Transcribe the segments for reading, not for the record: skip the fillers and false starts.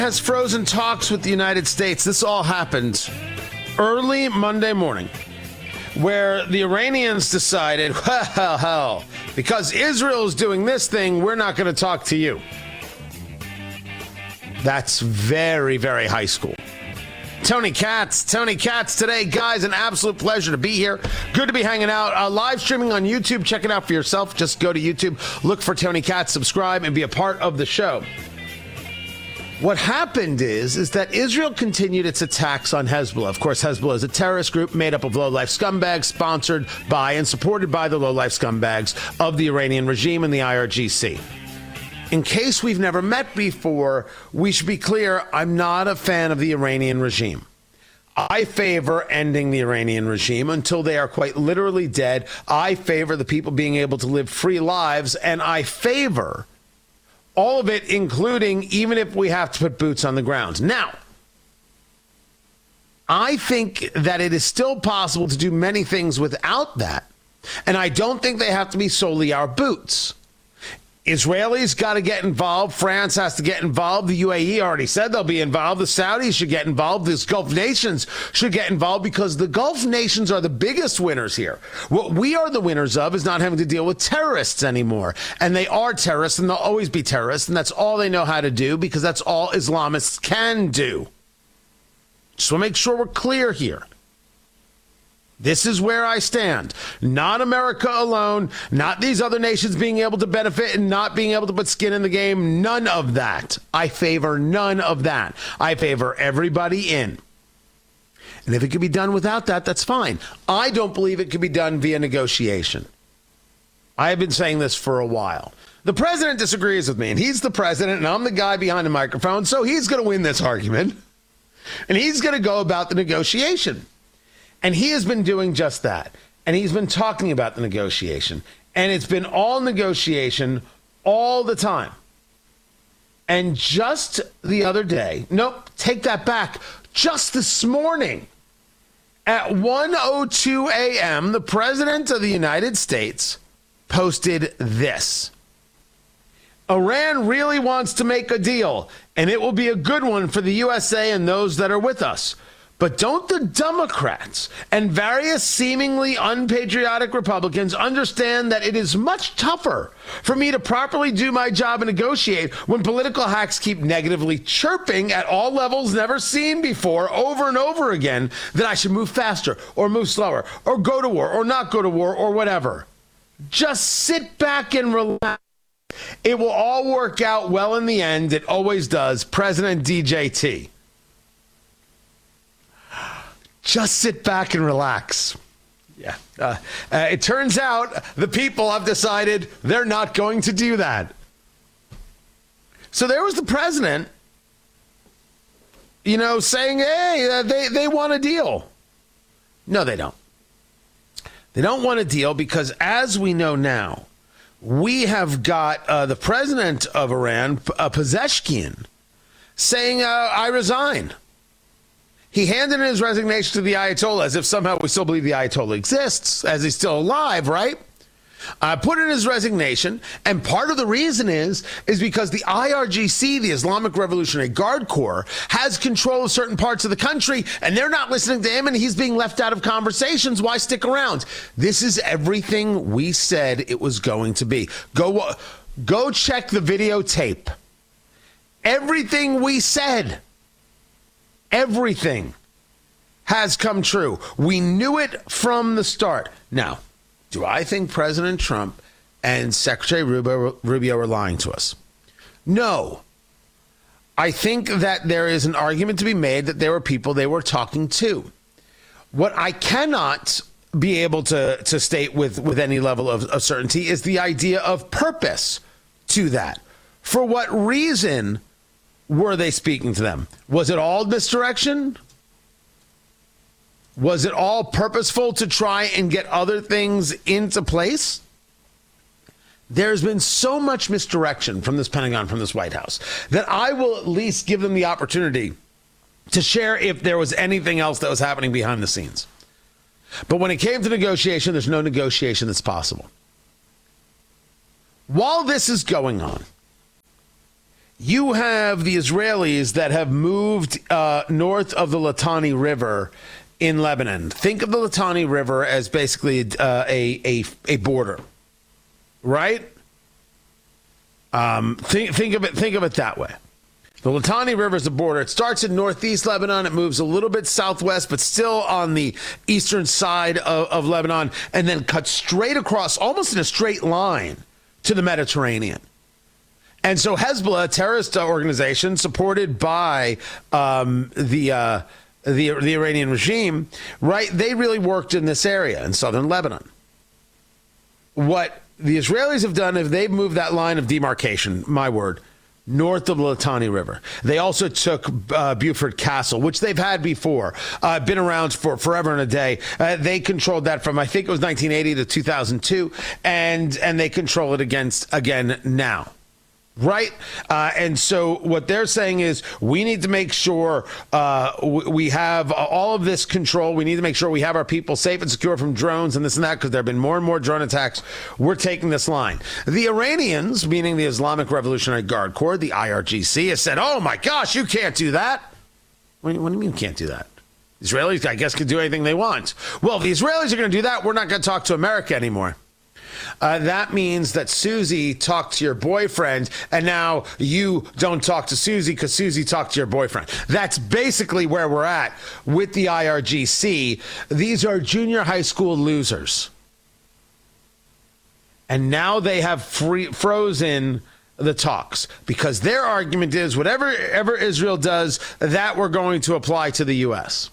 has frozen talks with the United States. This all happened early Monday morning, where the Iranians decided, well, because Israel is doing this thing, we're not going to talk to you. That's very, very high school. Tony Katz today. Guys, an absolute pleasure to be here. Good to be hanging out. Live streaming on YouTube. Check it out for yourself. Just go to YouTube, look for Tony Katz, subscribe, and be a part of the show. What happened is that Israel continued its attacks on Hezbollah. Of course, Hezbollah is a terrorist group made up of low-life scumbags sponsored by and supported by the low-life scumbags of the Iranian regime and the IRGC. In case we've never met before, we should be clear, I'm not a fan of the Iranian regime. I favor ending the Iranian regime until they are quite literally dead. I favor the people being able to live free lives, and I favor all of it, including even if we have to put boots on the ground. Now, I think that it is still possible to do many things without that, and I don't think they have to be solely our boots. Israelis got to get involved. France has to get involved. The UAE already said they'll be involved. The Saudis should get involved. The Gulf nations should get involved because the Gulf nations are the biggest winners here. What we are the winners of is not having to deal with terrorists anymore. And they are terrorists, and they'll always be terrorists, and that's all they know how to do because that's all Islamists can do. Just want to make sure we're clear here. This is where I stand. Not America alone, not these other nations being able to benefit and not being able to put skin in the game. None of that. I favor none of that. I favor everybody in. And if it can be done without that, that's fine. I don't believe it can be done via negotiation. I have been saying this for a while. The president disagrees with me, and he's the president, and I'm the guy behind the microphone, so he's going to win this argument. And he's going to go about the negotiation. And he has been doing just that. And he's been talking about the negotiation. And it's been all negotiation all the time. And just the other day, nope, take that back. Just this morning at 1:02 a.m., the President of the United States posted this. Iran really wants to make a deal, and it will be a good one for the USA and those that are with us. But don't the Democrats and various seemingly unpatriotic Republicans understand that it is much tougher for me to properly do my job and negotiate when political hacks keep negatively chirping at all levels never seen before over and over again that I should move faster or move slower or go to war or not go to war or whatever? Just sit back and relax. It will all work out well in the end. It always does. President DJT. Just sit back and relax. Yeah. It turns out the people have decided they're not going to do that. So there was the president, saying, hey, they want a deal. No, they don't. They don't want a deal because, as we know now, we have got the president of Iran, Pezeshkian, saying, I resign. He handed in his resignation to the Ayatollah as if somehow we still believe the Ayatollah exists, as he's still alive, right? Put in his resignation, and part of the reason is because the IRGC, the Islamic Revolutionary Guard Corps, has control of certain parts of the country, and they're not listening to him, and he's being left out of conversations. Why stick around? This is everything we said it was going to be. Go check the videotape. Everything we said. Everything has come true. We knew it from the start. Now, do I think President Trump and Secretary Rubio are lying to us? No. I think that there is an argument to be made that there were people they were talking to. What I cannot be able to state with any level of certainty is the idea of purpose to that. For what reason were they speaking to them? Was it all misdirection? Was it all purposeful to try and get other things into place? There's been so much misdirection from this Pentagon, from this White House, that I will at least give them the opportunity to share if there was anything else that was happening behind the scenes. But when it came to negotiation, there's no negotiation that's possible. While this is going on, You have the Israelis that have moved north of the Litani River in Lebanon. Think of the Litani River as basically a border, right? Think of it that way. The Litani River is a border. It starts in northeast Lebanon. It moves a little bit southwest, but still on the eastern side of Lebanon, and then cuts straight across, almost in a straight line, to the Mediterranean. And so Hezbollah, a terrorist organization supported by the Iranian regime, right? They really worked in this area in southern Lebanon. What the Israelis have done is they've moved that line of demarcation, my word, north of the Litani River. They also took Beaufort Castle, which they've had before, been around for forever and a day. They controlled that from, I think it was 1980 to 2002, and they control it again now. Right. And so what they're saying is we need to make sure we have all of this control. We need to make sure we have our people safe and secure from drones and this and that, because there have been more and more drone attacks. We're taking this line. The Iranians, meaning the Islamic Revolutionary Guard Corps, the IRGC, has said, oh, my gosh, you can't do that. What do you mean you can't do that? Israelis, I guess, can do anything they want. Well, if the Israelis are going to do that, we're not going to talk to America anymore. That means that Susie talked to your boyfriend, and now you don't talk to Susie because Susie talked to your boyfriend. That's basically where we're at with the IRGC. These are junior high school losers. And now they have frozen the talks because their argument is whatever Israel does, that we're going to apply to the U.S.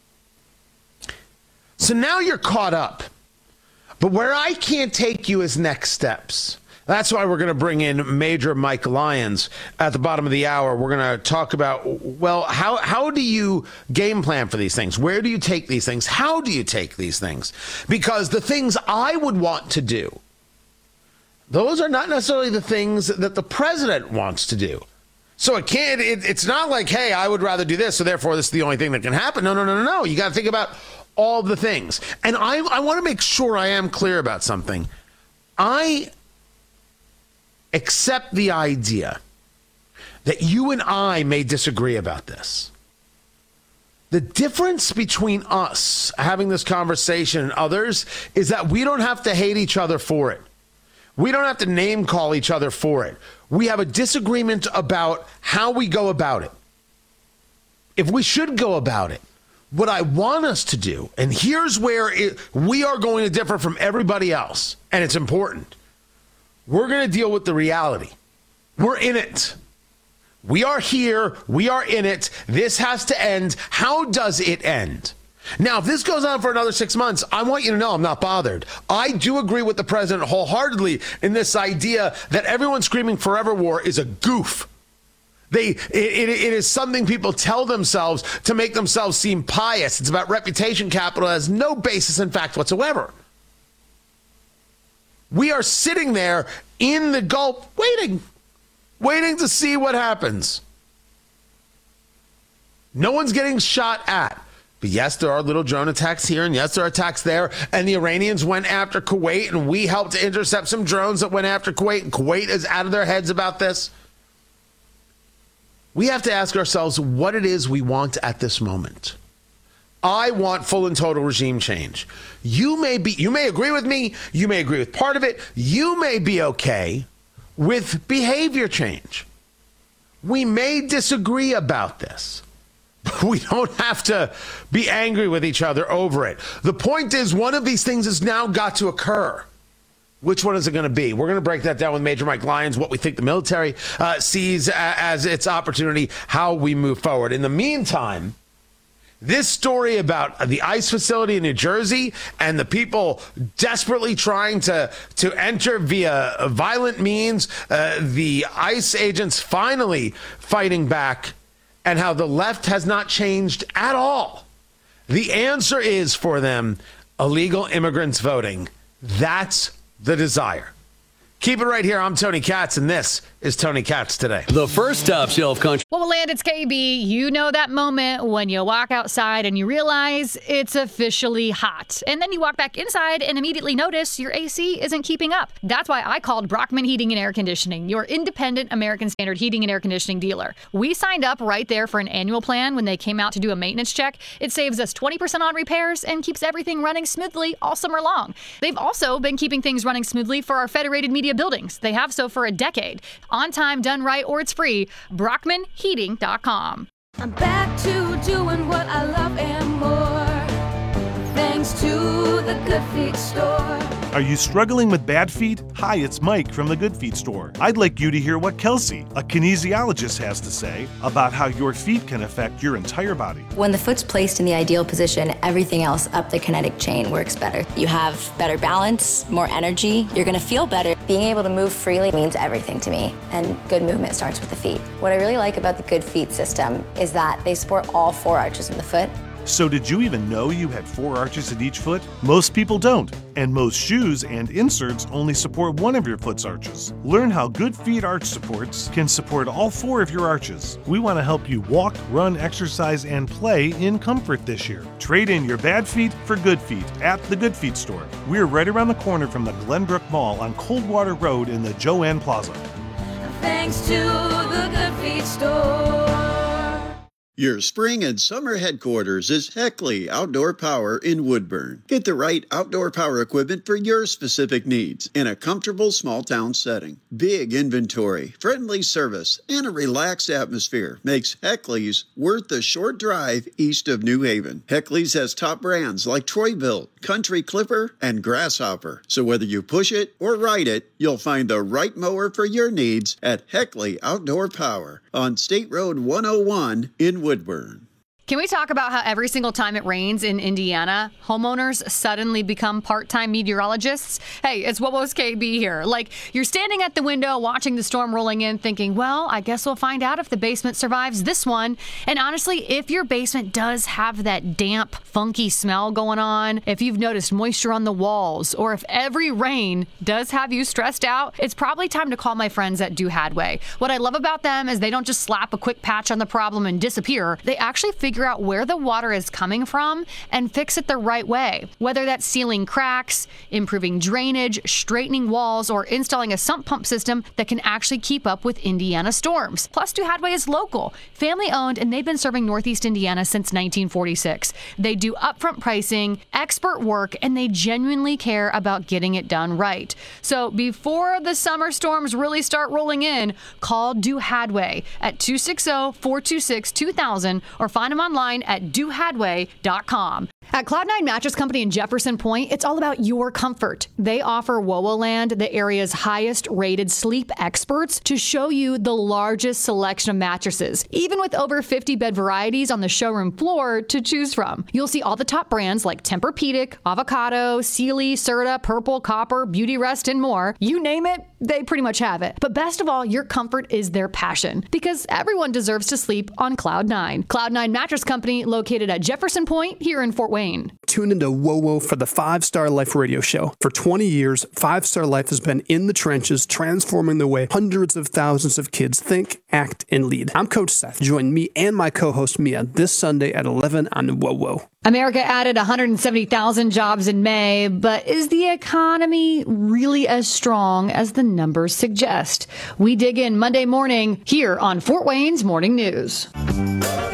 So now you're caught up. But where I can't take you is next steps. That's why we're going to bring in Major Mike Lyons at the bottom of the hour. We're going to talk about, well, how do you game plan for these things? Where do you take these things? How do you take these things? Because the things I would want to do, those are not necessarily the things that the president wants to do. So it's not like, hey, I would rather do this, so therefore this is the only thing that can happen. No. You got to think about all the things. And I want to make sure I am clear about something. I accept the idea that you and I may disagree about this. The difference between us having this conversation and others is that we don't have to hate each other for it. We don't have to name call each other for it. We have a disagreement about how we go about it. If we should go about it. What I want us to do, and here's where we are going to differ from everybody else, and it's important. We're going to deal with the reality. We're in it. We are here. We are in it. This has to end. How does it end? Now, if this goes on for another 6 months, I want you to know I'm not bothered. I do agree with the president wholeheartedly in this idea that everyone screaming forever war is a goof. It is something people tell themselves to make themselves seem pious. It's about reputation capital. It has no basis in fact whatsoever. We are sitting there in the Gulf waiting to see what happens. No one's getting shot at. But yes, there are little drone attacks here, and yes, there are attacks there. And the Iranians went after Kuwait, and we helped to intercept some drones that went after Kuwait, and Kuwait is out of their heads about this. We have to ask ourselves what it is we want at this moment. I want full and total regime change. You may agree with me. You may agree with part of it. You may be okay with behavior change. We may disagree about this. We don't have to be angry with each other over it. The point is, one of these things has now got to occur. Which one is it going to be? We're going to break that down with Major Mike Lyons, what we think the military sees as its opportunity, how we move forward. In the meantime, this story about the ICE facility in New Jersey and the people desperately trying to enter via violent means, the ICE agents finally fighting back, and how the left has not changed at all. The answer is for them, illegal immigrants voting. That's the desire. Keep it right here. I'm Tony Katz, and this is Tony Katz Today. The first top shelf country. Well, land, it's KB. You know that moment when you walk outside and you realize it's officially hot. And then you walk back inside and immediately notice your AC isn't keeping up. That's why I called Brockman Heating and Air Conditioning, your independent American Standard heating and air conditioning dealer. We signed up right there for an annual plan when they came out to do a maintenance check. It saves us 20% on repairs and keeps everything running smoothly all summer long. They've also been keeping things running smoothly for our Federated Media buildings. They have so for a decade. On time, done right, or it's free. BrockmanHeating.com. I'm back to doing what I love and more, thanks to the Good Feet store. Are you struggling with bad feet? Hi, it's Mike from the Good Feet store. I'd like you to hear what Kelsey, a kinesiologist, has to say about how your feet can affect your entire body. When the foot's placed in the ideal position, everything else up the kinetic chain works better. You have better balance, more energy, you're gonna feel better. Being able to move freely means everything to me, and good movement starts with the feet. What I really like about the Good Feet system is that they support all 4 arches in the foot. So did you even know you had 4 arches in each foot? Most people don't, and most shoes and inserts only support one of your foot's arches. Learn how Good Feet arch supports can support all 4 of your arches. We want to help you walk, run, exercise, and play in comfort this year. Trade in your bad feet for good feet at the Good Feet store. We're right around the corner from the Glenbrook Mall on Coldwater Road in the Joanne Plaza. Thanks to the Good Feet store. Your spring and summer headquarters is Heckley Outdoor Power in Woodburn. Get the right outdoor power equipment for your specific needs in a comfortable small town setting. Big inventory, friendly service, and a relaxed atmosphere makes Heckley's worth the short drive east of New Haven. Heckley's has top brands like Troy-Bilt, Country Clipper, and Grasshopper. So whether you push it or ride it, you'll find the right mower for your needs at Heckley Outdoor Power on State Road 101 in Woodburn. Can we talk about how every single time it rains in Indiana, homeowners suddenly become part-time meteorologists? Hey, it's What Was KB here. Like, you're standing at the window watching the storm rolling in thinking, well, I guess we'll find out if the basement survives this one. And honestly, if your basement does have that damp, funky smell going on, if you've noticed moisture on the walls, or if every rain does have you stressed out, it's probably time to call my friends at Do Hadway. What I love about them is they don't just slap a quick patch on the problem and disappear. They actually figure out where the water is coming from and fix it the right way. Whether that's sealing cracks, improving drainage, straightening walls, or installing a sump pump system that can actually keep up with Indiana storms. Plus, Do Hadway is local, family owned, and they've been serving Northeast Indiana since 1946. They do upfront pricing, expert work, and they genuinely care about getting it done right. So before the summer storms really start rolling in, call Do Hadway at 260-426-2000 or find them online at dohadway.com. At Cloud9 Mattress Company in Jefferson Point, it's all about your comfort. They offer WoWoland, the area's highest rated sleep experts, to show you the largest selection of mattresses, even with over 50 bed varieties on the showroom floor to choose from. You'll see all the top brands like Tempur-Pedic, Avocado, Sealy, Serta, Purple, Copper, Beautyrest, and more. You name it, they pretty much have it. But best of all, your comfort is their passion, because everyone deserves to sleep on Cloud9. Cloud9 Mattress Company, located at Jefferson Point here in Fort Wayne. Tune into WoWo for the 5 Star Life radio show. For 20 years, 5 Star Life has been in the trenches, transforming the way hundreds of thousands of kids think, act, and lead. I'm Coach Seth. Join me and my co-host Mia this Sunday at 11 on WoWo. America added 170,000 jobs in May, but is the economy really as strong as the numbers suggest? We dig in Monday morning here on Fort Wayne's Morning News.